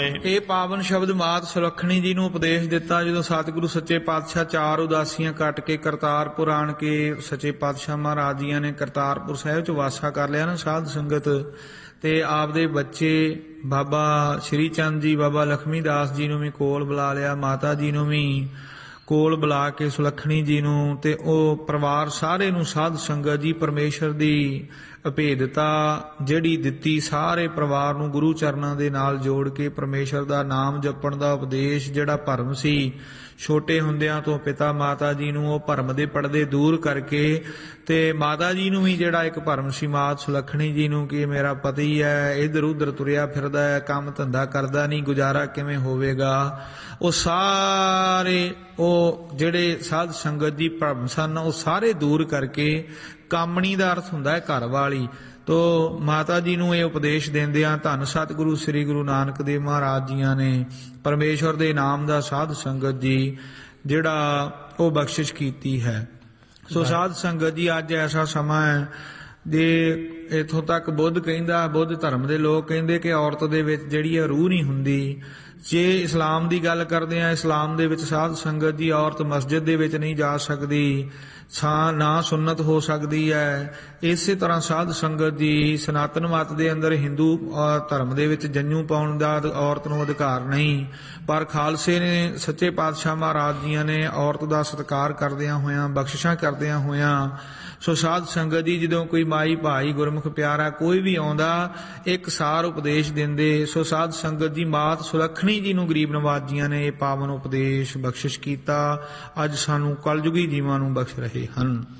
ਇਹ ਪਾਵਨ ਸ਼ਬਦ ਮਾਤ ਸੁਲੱਖਣੀ ਜੀ ਨੂੰ ਉਪਦੇਸ਼ ਦਿੱਤਾ ਜਦੋਂ ਸਤਿਗੁਰੂ ਸੱਚੇ ਪਾਤਸ਼ਾਹ 4 ਉਦਾਸੀਆਂ ਕੱਟ ਕੇ ਕਰਤਾਰਪੁਰ ਆਣ ਕੇ ਸੱਚੇ ਪਾਤਸ਼ਾਹ ਮਹਾਰਾਜ ਜੀਆਂ ਨੇ ਕਰਤਾਰਪੁਰ ਸਾਹਿਬ ਚ ਵਾਸਾ ਕਰ ਲਿਆ ਨਾ ਸਾਧ ਸੰਗਤ, ਤੇ ਆਪਦੇ ਬੱਚੇ ਬਾਬਾ ਸ਼੍ਰੀ ਚੰਦ ਜੀ ਬਾਬਾ ਲਖਮੀ ਦਾਸ ਜੀ ਨੂੰ ਵੀ ਕੋਲ ਬੁਲਾ ਲਿਆ, ਮਾਤਾ ਜੀ ਨੂੰ ਵੀ ਕੋਲ ਬੁਲਾ ਕੇ ਸੁਲੱਖਣੀ ਜੀ ਨੂੰ, ਤੇ ਉਹ ਪਰਿਵਾਰ ਸਾਰੇ ਨੂੰ ਸਾਧ ਸੰਗਤ ਜੀ ਪਰਮੇਸ਼ਰ ਦੀ ਅਭੇਦਤਾ ਜਿਹੜੀ ਦਿੱਤੀ ਸਾਰੇ ਪਰਿਵਾਰ ਨੂੰ ਗੁਰੂ ਚਰਨਾਂ ਦੇ ਨਾਲ ਜੋੜ ਕੇ ਪਰਮੇਸ਼ਰ ਦਾ ਨਾਮ ਜਪਣ ਦਾ ਉਪਦੇਸ਼ ਜਿਹੜਾ ਭਰਮ ਸੀ ਛੋਟੇ ਹੁੰਦਿਆਂ ਤੋਂ ਪਿਤਾ ਮਾਤਾ ਜੀ ਨੂੰ ਉਹ ਭਰਮ ਦੇ ਪਰਦੇ ਦੂਰ ਕਰਕੇ, ਤੇ ਮਾਤਾ ਜੀ ਨੂੰ ਵੀ ਜਿਹੜਾ ਇੱਕ ਭਰਮ ਸੀ ਮਾਤ ਸੁਲੱਖਣੀ ਜੀ ਨੂੰ ਕਿ ਮੇਰਾ ਪਤੀ ਹੈ ਇੱਧਰ ਉੱਧਰ ਤੁਰਿਆ ਫਿਰਦਾ ਹੈ, ਕੰਮ ਧੰਦਾ ਕਰਦਾ ਨਹੀਂ, ਗੁਜ਼ਾਰਾ ਕਿਵੇਂ ਹੋਵੇਗਾ, ਉਹ ਸਾਰੇ ਉਹ ਜਿਹੜੇ ਸਾਧ ਸੰਗਤ ਦੀ ਭਰਮ ਸਨ ਉਹ ਸਾਰੇ ਦੂਰ ਕਰਕੇ, ਕਾਮਣੀ ਦਾ ਅਰਥ ਹੁੰਦਾ ਹੈ ਘਰ ਵਾਲੀ, ਤੋ ਮਾਤਾ ਜੀ ਨੂੰ ਇਹ ਉਪਦੇਸ਼ ਦਿੰਦਿਆਂ ਧੰਨ ਸਤਿਗੁਰੂ ਸ੍ਰੀ ਗੁਰੂ ਨਾਨਕ ਦੇਵ ਮਹਾਰਾਜ ਜੀਆਂ ਨੇ ਪਰਮੇਸ਼ਵਰ ਦੇ ਨਾਮ ਦਾ ਸਾਧ ਸੰਗਤ ਜੀ ਜਿਹੜਾ ਉਹ ਬਖਸ਼ਿਸ਼ ਕੀਤੀ ਹੈ। ਸੋ ਸਾਧ ਸੰਗਤ ਜੀ ਅੱਜ ਐਸਾ ਸਮਾਂ ਹੈ ਜੇ ਇੱਥੋਂ ਤੱਕ ਬੁੱਧ ਕਹਿੰਦਾ, ਬੁੱਧ ਧਰਮ ਦੇ ਲੋਕ ਕਹਿੰਦੇ ਕਿ ਔਰਤ ਦੇ ਵਿੱਚ ਜਿਹੜੀ ਹੈ ਰੂਹ ਨਹੀਂ ਹੁੰਦੀ। ਜੇ ਇਸਲਾਮ ਦੀ ਗੱਲ ਕਰਦੇ ਆ, ਇਸਲਾਮ ਦੇ ਵਿੱਚ ਸਾਧ ਸੰਗਤ ਦੀ ਔਰਤ ਮਸਜਿਦ ਦੇ ਵਿੱਚ ਨਹੀਂ ਜਾ ਸਕਦੀ, ਨਾ ਸੁੰਨਤ ਹੋ ਸਕਦੀ ਹੈ। ਇਸੇ ਤਰ੍ਹਾਂ ਸਾਧ ਸੰਗਤ ਦੀ ਸਨਾਤਨ ਮਤ ਦੇ ਅੰਦਰ ਹਿੰਦੂ ਧਰਮ ਦੇ ਵਿੱਚ ਜੰਝੂ ਪਾਉਣ ਦਾ ਔਰਤ ਨੂੰ ਅਧਿਕਾਰ ਨਹੀਂ, ਪਰ ਖਾਲਸੇ ਨੇ ਸੱਚੇ ਪਾਤਸ਼ਾਹ ਮਹਾਰਾਜ ਜੀਆਂ ਨੇ ਔਰਤ ਦਾ ਸਤਿਕਾਰ ਕਰਦਿਆਂ ਹੋਇਆਂ ਬਖਸ਼ਿਸ਼ਾਂ ਕਰਦਿਆਂ ਹੋਇਆਂ, ਸੋ ਸਾਧ ਸੰਗਤ ਜੀ ਜਦੋਂ ਕੋਈ ਮਾਈ ਭਾਈ ਗੁਰਮੁਖ ਪਿਆਰਾ ਕੋਈ ਵੀ ਆਉਂਦਾ ਇੱਕ ਸਾਰ ਉਪਦੇਸ਼ ਦਿੰਦੇ। ਸੋ ਸਾਧ ਸੰਗਤ ਜੀ ਮਾਤ ਸੁਲੱਖਣੀ ਜੀ ਨੂੰ ਗਰੀਬ ਨਵਾਜ ਜੀਆਂ ਨੇ ਇਹ ਪਾਵਨ ਉਪਦੇਸ਼ ਬਖਸ਼ਿਸ਼ ਕੀਤਾ, ਅੱਜ ਸਾਨੂੰ ਕਲਯੁਗੀ ਜੀਵਾਂ ਨੂੰ ਬਖਸ਼ ਰਹੇ ਹਨ।